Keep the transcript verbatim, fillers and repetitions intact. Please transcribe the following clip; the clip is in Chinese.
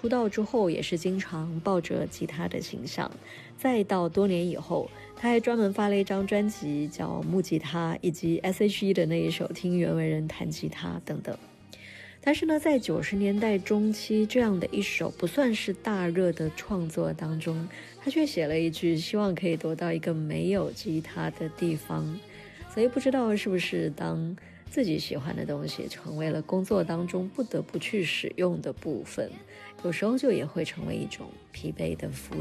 出道之后也是经常抱着吉他的形象，再到多年以后，他还专门发了一张专辑叫《木吉他》，以及 S H E 的那一首《听袁惟仁弹吉他》等等。但是呢，在九十年代中期，这样的一首不算是大热的创作当中，他却写了一句希望可以躲到一个没有吉他的地方。所以不知道是不是当自己喜欢的东西成为了工作当中不得不去使用的部分，有时候就也会成为一种疲惫的负